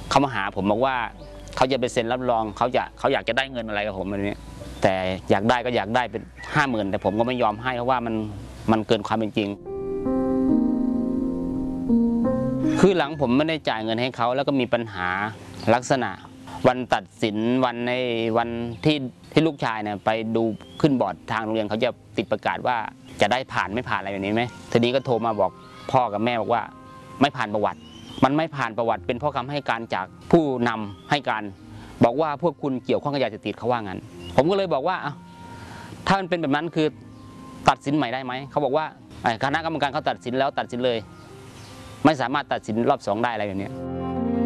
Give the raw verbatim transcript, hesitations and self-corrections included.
เขามาหาผมบอกว่าเขาจะไปเซ็นรับรองเขาจะเขาอยากจะได้เงินอะไรกับผมแบบนี้แต่อยากได้ก็อยากได้เป็นห้าหมื่นแต่ผมก็ไม่ยอมให้เพราะว่ามันมันเกินความเป็นจริงคือหลังผมไม่ได้จ่ายเงินให้เขาแล้วก็มีปัญหาลักษณะวันตัดสินวันในวันที่ที่ลูกชายเนี่ยไปดูขึ้นบอร์ดทางโรงเรียนเขาจะติดประกาศว่าจะได้ผ่านไม่ผ่านอะไรแบบนี้ไหมทีนี้ก็โทรมาบอกพ่อกับแม่บอกว่าไม่ผ่านประวัติมันไม่ผ่านประวัติเป็นเพราะคำให้การจากผู้นำให้การบอกว่าพวกคุณเกี่ยวข้องกับยาเสพติดเขาว่างั้นผมก็เลยบอกว่าถ้ามันเป็นแบบนั้นคือตัดสินใหม่ได้ไหมเขาบอกว่าคณะกรรมการเขาตัดสินแล้วตัดสินเลยไม่สามารถตัดสินรอบสองได้อะไรแบบนี้